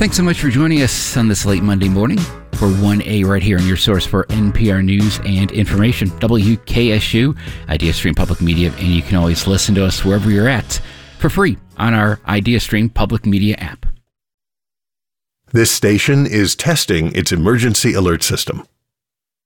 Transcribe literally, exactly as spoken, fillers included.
Thanks so much for joining us on this late Monday morning for one A right here on your source for N P R News and information, W K S U, IdeaStream Public Media, and you can always listen to us wherever you're at for free on our IdeaStream Public Media app. This station is testing its emergency alert system.